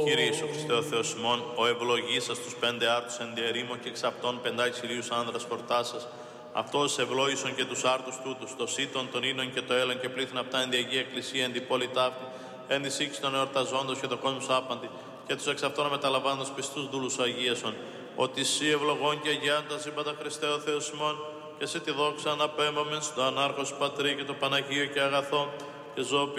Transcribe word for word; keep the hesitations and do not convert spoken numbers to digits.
Κύριε Ιησού Χριστέ ο Θεός ημών, ο ευλογήσας τους πέντε άρτους εν διερήμο και εξ αυτών πεντά εξηλίους άνδρας χορτάσας, αυτός ευλόγησον και τους άρτους τούτους, το σύτον, τον ίνον και το έλλον και πλήθυν αυτά εν διαγή εκκλησία, εν τη πόλη ταύτη, εν τη σύξη των εορταζόντος και το κόσμος άπαντη, και τους εξ αυτών μεταλαμβάνοντας πιστούς δούλους αγίασον, ότι εσύ ευλογών και αγιάν τα σύμπαντα Χριστέ ο Θεός ημών, και σε τη δόξα αναπέμπαμεν στο ανάρχος Πατρί και το Παναγίο και αγαθό, και ζω